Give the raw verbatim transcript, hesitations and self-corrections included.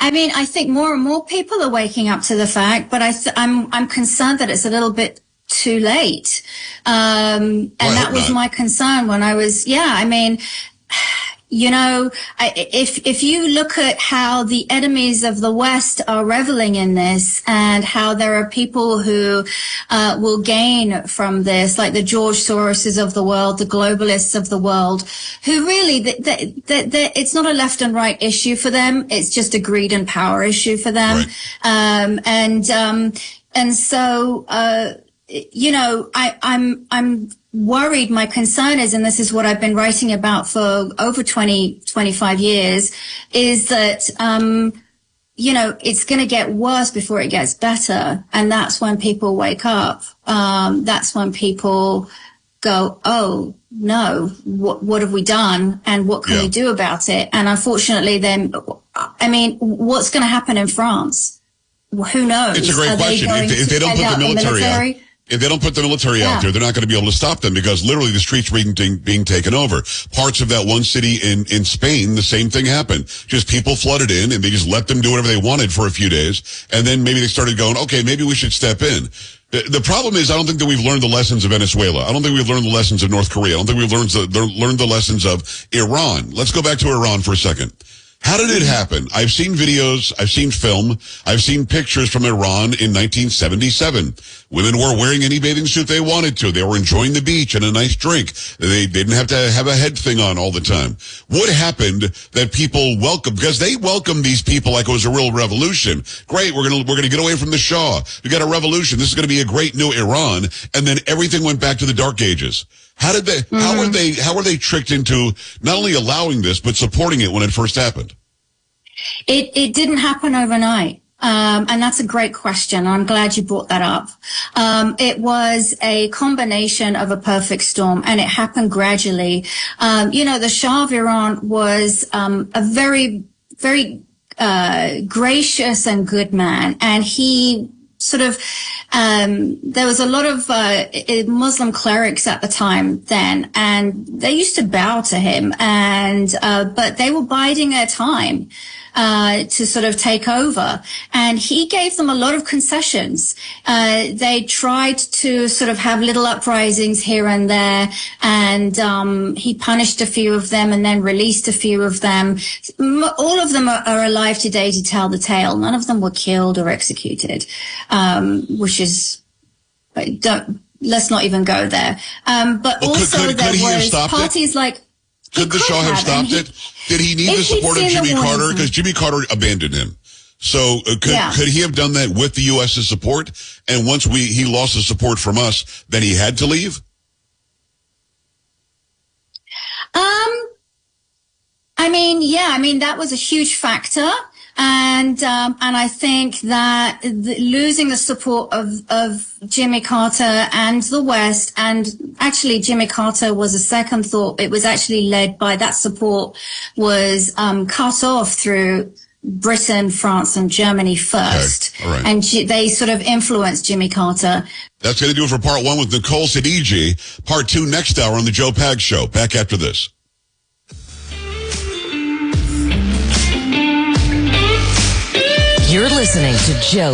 I mean, I think more and more people are waking up to the fact, but I th- I'm I'm concerned that it's a little bit too late. Um, and well, that was not. my concern when I was, yeah, I mean, you know, I, if if you look at how the enemies of the West are reveling in this, and how there are people who uh, will gain from this, like the George Soroses of the world, the globalists of the world, who really, they, they, they, they, it's not a left and right issue for them. It's just a greed and power issue for them. Right. Um, and um, and so, uh, you know, I, I'm I'm. worried. My concern is, and this is what I've been writing about for over twenty, twenty-five years, is that, um, you know, it's going to get worse before it gets better. And that's when people wake up. Um, that's when people go, oh, no, what, what have we done? And what can yeah. we do about it? And unfortunately, then, I mean, what's going to happen in France? Who knows? It's a great Are question. They if, if they don't put the military, the military out. If they don't put the military yeah. out there, they're not going to be able to stop them, because literally the streets were being, being taken over. Parts of that one city in, in Spain, the same thing happened. Just people flooded in, and they just let them do whatever they wanted for a few days. And then maybe they started going, okay, maybe we should step in. The, the problem is, I don't think that we've learned the lessons of Venezuela. I don't think we've learned the lessons of North Korea. I don't think we've learned the, learned the lessons of Iran. Let's go back to Iran for a second. How did it happen? I've seen videos, I've seen film, I've seen pictures from Iran in nineteen seventy-seven. Women were wearing any bathing suit they wanted to. They were enjoying the beach and a nice drink. They, they didn't have to have a head thing on all the time. What happened that people welcomed? Because they welcomed these people like it was a real revolution. Great, we're gonna we're gonna get away from the Shah. We got a revolution. This is gonna be a great new Iran. And then everything went back to the Dark Ages. How did they? Mm-hmm. How were they? How were they tricked into not only allowing this but supporting it when it first happened? It it didn't happen overnight, um, and that's a great question. I'm glad you brought that up. Um, it was a combination of a perfect storm, and it happened gradually. Um, you know, the Shah of Iran was um, a very very uh, gracious and good man, and he. Sort of, um, there was a lot of uh, Muslim clerics at the time then, and they used to bow to him, and uh, but they were biding their time uh, to sort of take over, and he gave them a lot of concessions. Uh, they tried to sort of have little uprisings here and there, and um, he punished a few of them and then released a few of them. All of them are, are alive today to tell the tale. None of them were killed or executed. Um, which is, don't, let's not even go there. Um, but well, also could, could, there could was parties it? like, could the Shah have stopped he, it? Did he need the support of Jimmy Carter? Because Jimmy Carter abandoned him. So uh, could, yeah. could he have done that with the U S's support? And once we, he lost the support from us, then he had to leave? Um, I mean, yeah, I mean, that was a huge factor. And, um, and I think that the, losing the support of, of Jimmy Carter and the West, and actually Jimmy Carter was a second thought. It was actually led by that support was, um, cut off through Britain, France, and Germany first. Okay. All right. And G- they sort of influenced Jimmy Carter. That's going to do it for part one with Nicole Sidigi. Part two next hour on the Joe Pags Show. Back after this. You're listening to Joe